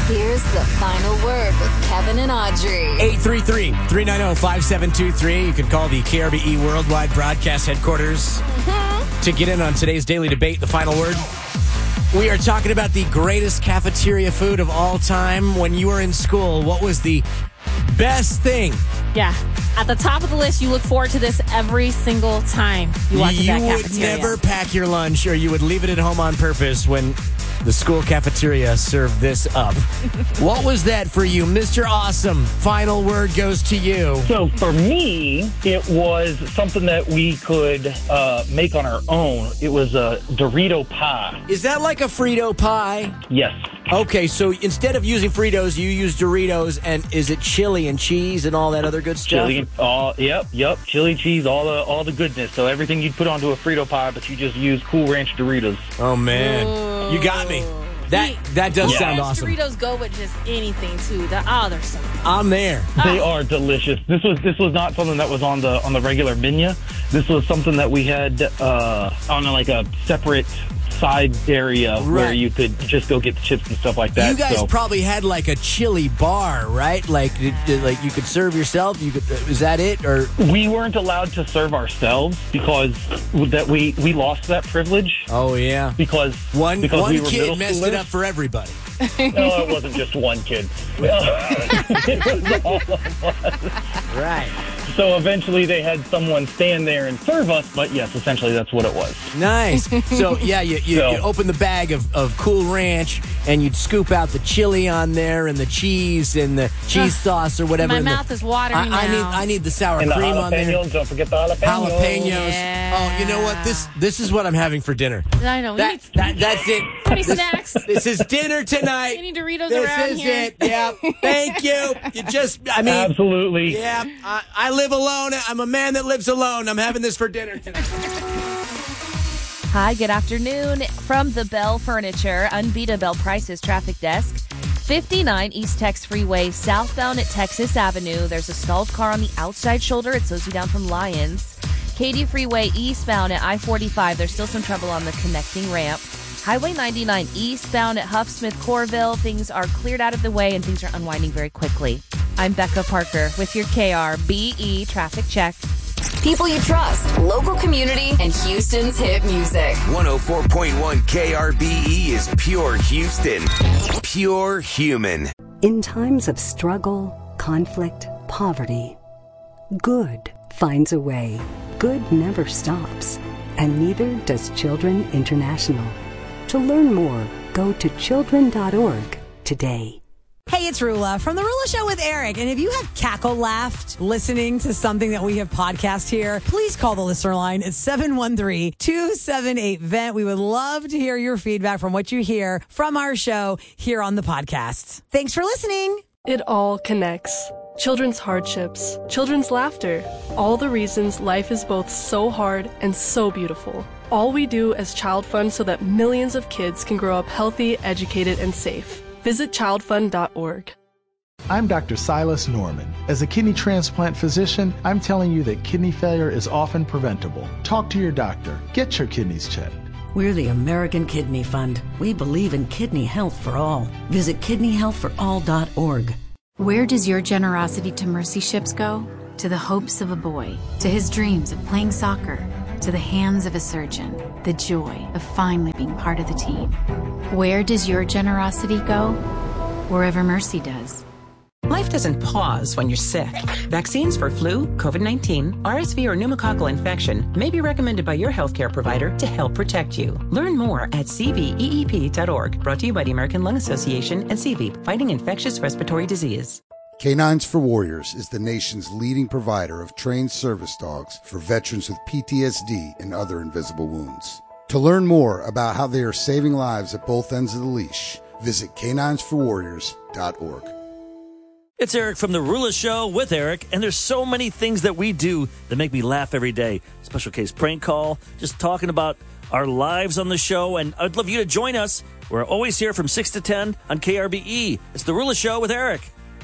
Here's the final word with Kevin and Audrey. 833-390-5723. You can call the KRBE Worldwide Broadcast Headquarters to get in on today's daily debate, the final word. We are talking about the greatest cafeteria food of all time. When you were in school, what was the best thing? Yeah. At the top of the list, you look forward to this every single time you walk into that cafeteria. You would never pack your lunch, or you would leave it at home on purpose when the school cafeteria served this up. What was that for you, Mr. Awesome? Final word goes to you. So for me, it was something that we could make on our own. It was a Dorito pie. Is that like a Frito pie? Yes. Okay, so instead of using Fritos, you use Doritos, and is it chili and cheese and all that other good stuff? Chili, yep. Chili, cheese, all the goodness. So everything you'd put onto a Frito pie, but you just use Cool Ranch Doritos. Oh man, you got me. That does sound awesome. Doritos go with just anything too. They're so good. I'm there. They are delicious. This was not something that was on the regular menu. This was something that we had on like a separate side area where you could just go get the chips and stuff like that. You guys probably had like a chili bar, right? Like you could serve yourself. Is that it, or we weren't allowed to serve ourselves because that we lost that privilege. Oh yeah, because one we were kid messed it up for everybody. No, it wasn't just one kid. It was all of us. Right. So eventually they had someone stand there and serve us, but yes, essentially that's what it was. Nice. So yeah, you open the bag of Cool Ranch and you'd scoop out the chili on there and the cheese and the cheese sauce or whatever. My mouth is watering now. I need the sour and cream the on there. Don't forget the jalapenos. Yeah. Oh, you know what? This is what I'm having for dinner. I know. That's it. Any snacks? This is dinner tonight. Any Doritos around here? This is it. Yeah. Thank you. Absolutely. Yeah. I live alone. I'm a man that lives alone. I'm having this for dinner tonight. Hi, good afternoon. From the Bell Furniture, Unbeatable Prices Traffic Desk. 59 East Tex Freeway, southbound at Texas Avenue. There's a stalled car on the outside shoulder. It slows you down from Lyons. Katy Freeway, eastbound at I-45. There's still some trouble on the connecting ramp. Highway 99 eastbound at Huffsmith Corville. Things are cleared out of the way and things are unwinding very quickly. I'm Becca Parker with your KRBE Traffic Check. People you trust, local community, and Houston's hit music. 104.1 KRBE is pure Houston. Pure human. In times of struggle, conflict, poverty, good finds a way. Good never stops. And neither does Children International. To learn more, go to children.org today. Hey, it's Rula from The Rula Show with Eric. And if you have cackle laughed listening to something that we have podcast here, please call the listener line at 713-278-VENT. We would love to hear your feedback from what you hear from our show here on the podcast. Thanks for listening. It all connects. Children's hardships, children's laughter, all the reasons life is both so hard and so beautiful. All we do as Child Fund so that millions of kids can grow up healthy, educated, and safe. Visit childfund.org. I'm Dr. Silas Norman. As a kidney transplant physician, I'm telling you that kidney failure is often preventable. Talk to your doctor. Get your kidneys checked. We're the American Kidney Fund. We believe in kidney health for all. Visit kidneyhealthforall.org. Where does your generosity to Mercy Ships go? To the hopes of a boy, to his dreams of playing soccer, to the hands of a surgeon, the joy of finally being part of the team. Where does your generosity go? Wherever Mercy does. Life doesn't pause when you're sick. Vaccines for flu, COVID-19, RSV, or pneumococcal infection may be recommended by your healthcare provider to help protect you. Learn more at cveep.org. Brought to you by the American Lung Association and CVEEP, fighting infectious respiratory disease. Canines for Warriors is the nation's leading provider of trained service dogs for veterans with PTSD and other invisible wounds. To learn more about how they are saving lives at both ends of the leash, visit caninesforwarriors.org. It's Eric from The Rula Show with Eric, and there's so many things that we do that make me laugh every day. Special case prank call, just talking about our lives on the show, and I'd love you to join us. We're always here from 6 to 10 on KRBE. It's The Rula Show with Eric.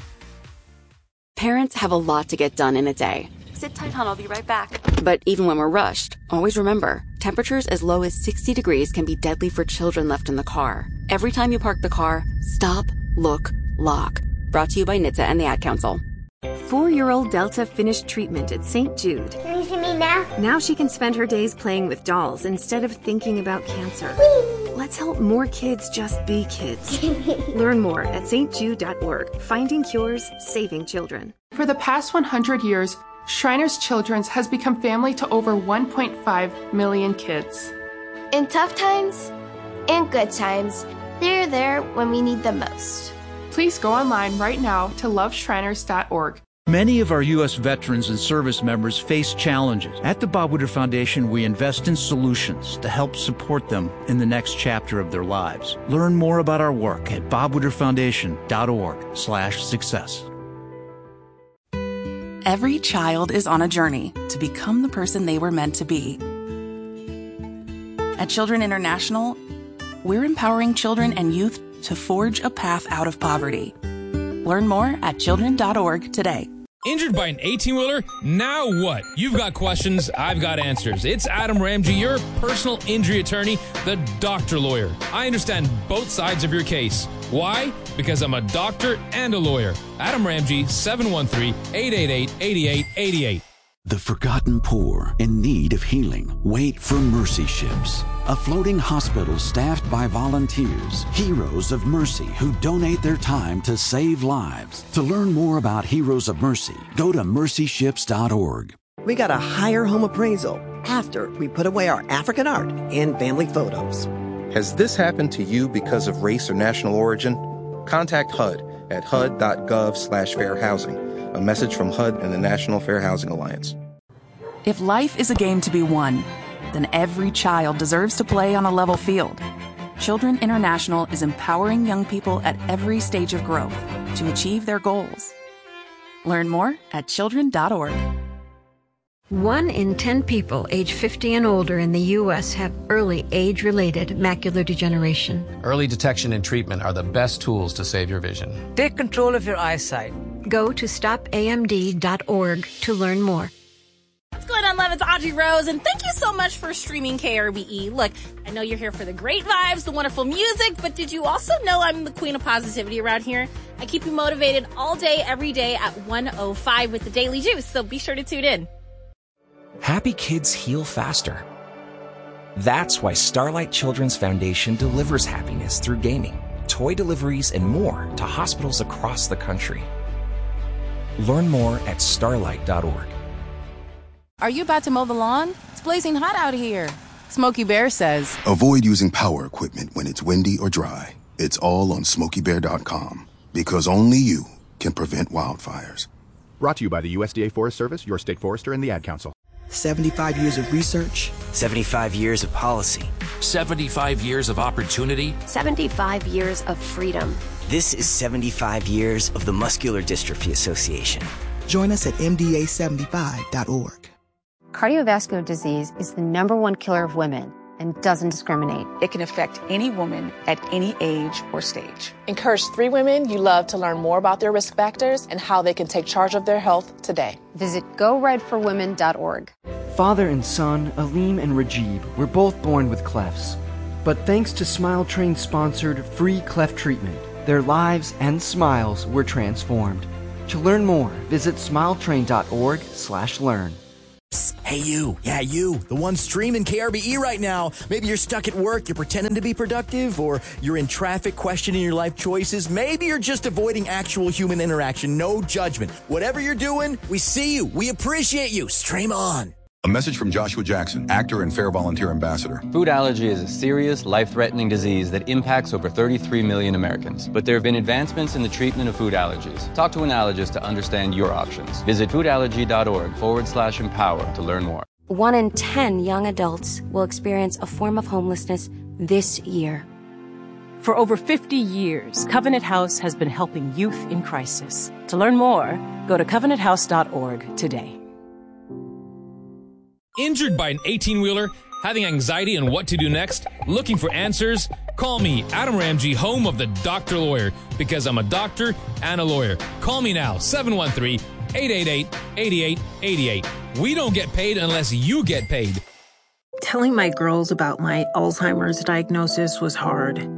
Parents have a lot to get done in a day. Sit tight, hon. I'll be right back. But even when we're rushed, always remember, temperatures as low as 60 degrees can be deadly for children left in the car. Every time you park the car, stop, look, lock. Brought to you by NHTSA and the Ad Council. 4-year-old Delta finished treatment at St. Jude. Can you see me now? Now she can spend her days playing with dolls instead of thinking about cancer. Whee! Let's help more kids just be kids. Learn more at stjude.org. Finding cures, saving children. For the past 100 years, Shriners Children's has become family to over 1.5 million kids. In tough times and good times, they're there when we need them most. Please go online right now to loveshriners.org. Many of our U.S. veterans and service members face challenges. At the Bob Woodruff Foundation, we invest in solutions to help support them in the next chapter of their lives. Learn more about our work at bobwoodrufffoundation.org/success. Every child is on a journey to become the person they were meant to be. At Children International, we're empowering children and youth to forge a path out of poverty. Learn more at children.org today. Injured by an 18-wheeler? Now what? You've got questions, I've got answers. It's Adam Ramsey, your personal injury attorney, the doctor lawyer. I understand both sides of your case. Why? Because I'm a doctor and a lawyer. Adam Ramsey, 713-888-8888. The forgotten poor in need of healing wait for Mercy Ships, a floating hospital staffed by volunteers, heroes of mercy who donate their time to save lives. To learn more about Heroes of Mercy, go to mercyships.org. We got a higher home appraisal after we put away our African art and family photos. Has this happened to you because of race or national origin? Contact HUD at hud.gov/fair housing. A message from HUD and the National Fair Housing Alliance. If life is a game to be won, then every child deserves to play on a level field. Children International is empowering young people at every stage of growth to achieve their goals. Learn more at children.org. 1 in 10 people age 50 and older in the U.S. have early age-related macular degeneration. Early detection and treatment are the best tools to save your vision. Take control of your eyesight. Go to stopamd.org to learn more. What's going on, love? It's Audrey Rose, and thank you so much for streaming KRBE. Look, I know you're here for the great vibes, the wonderful music, but did you also know I'm the queen of positivity around here? I keep you motivated all day, every day at 1:05 with the Daily Juice, so be sure to tune in. Happy kids heal faster. That's why Starlight Children's Foundation delivers happiness through gaming, toy deliveries, and more to hospitals across the country. Learn more at starlight.org. Are you about to mow the lawn? It's blazing hot out here. Smokey Bear says, avoid using power equipment when it's windy or dry. It's all on SmokeyBear.com, because only you can prevent wildfires. Brought to you by the USDA Forest Service, your state forester, and the Ad Council. 75 years of research. 75 years of policy. 75 years of opportunity. 75 years of freedom. This is 75 years of the Muscular Dystrophy Association. Join us at MDA75.org. Cardiovascular disease is the #1 killer of women and doesn't discriminate. It can affect any woman at any age or stage. Encourage 3 women you love to learn more about their risk factors and how they can take charge of their health today. Visit GoRedForWomen.org. Father and son, Aleem and Rajib, were both born with clefts. But thanks to Smile Train-sponsored free cleft treatment, their lives and smiles were transformed. To learn more, visit smiletrain.org/learn. Hey, you. Yeah, you. The one streaming KRBE right now. Maybe you're stuck at work, you're pretending to be productive, or you're in traffic questioning your life choices. Maybe you're just avoiding actual human interaction. No judgment. Whatever you're doing, we see you. We appreciate you. Stream on. A message from Joshua Jackson, actor and Fair Volunteer Ambassador. Food allergy is a serious, life-threatening disease that impacts over 33 million Americans. But there have been advancements in the treatment of food allergies. Talk to an allergist to understand your options. Visit foodallergy.org/empower to learn more. 1 in 10 young adults will experience a form of homelessness this year. For over 50 years, Covenant House has been helping youth in crisis. To learn more, go to covenanthouse.org today. Injured by an 18-wheeler? Having anxiety on what to do next? Looking for answers? Call me, Adam Ramsey, home of the Doctor Lawyer, because I'm a doctor and a lawyer. Call me now, 713-888-8888. We don't get paid unless you get paid. Telling my girls about my Alzheimer's diagnosis was hard.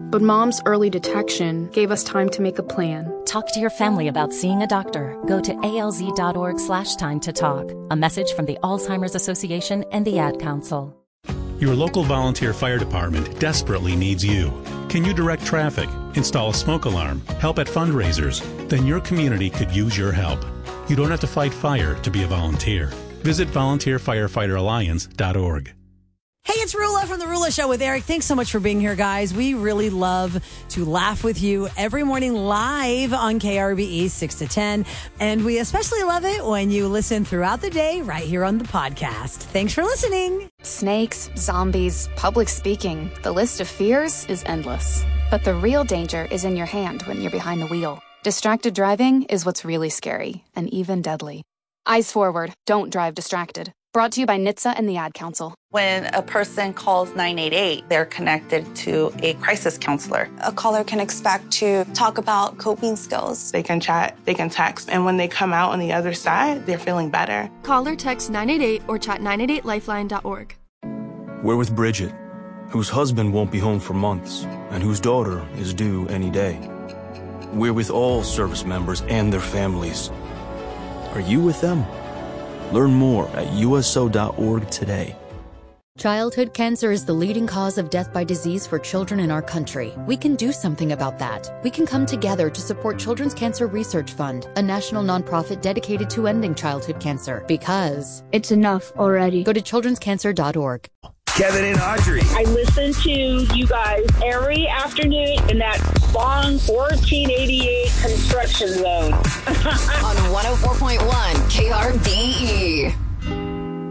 But Mom's early detection gave us time to make a plan. Talk to your family about seeing a doctor. Go to alz.org/time to talk. A message from the Alzheimer's Association and the Ad Council. Your local volunteer fire department desperately needs you. Can you direct traffic, install a smoke alarm, help at fundraisers? Then your community could use your help. You don't have to fight fire to be a volunteer. Visit volunteerfirefighteralliance.org. Hey, it's Rula from The Rula Show with Eric. Thanks so much for being here, guys. We really love to laugh with you every morning live on KRBE 6 to 10. And we especially love it when you listen throughout the day right here on the podcast. Thanks for listening. Snakes, zombies, public speaking. The list of fears is endless. But the real danger is in your hand when you're behind the wheel. Distracted driving is what's really scary and even deadly. Eyes forward. Don't drive distracted. Brought to you by NHTSA and the Ad Council. When a person calls 988, they're connected to a crisis counselor. A caller can expect to talk about coping skills. They can chat, they can text, and when they come out on the other side, they're feeling better. Call or text 988 or chat 988lifeline.org. We're with Bridget, whose husband won't be home for months and whose daughter is due any day. We're with all service members and their families. Are you with them? Learn more at USO.org today. Childhood cancer is the leading cause of death by disease for children in our country. We can do something about that. We can come together to support Children's Cancer Research Fund, a national nonprofit dedicated to ending childhood cancer. Because it's enough already. Go to childrenscancer.org. Kevin and Audrey. I listen to you guys every afternoon in that long 1488 construction zone. On 104.1 KRBE.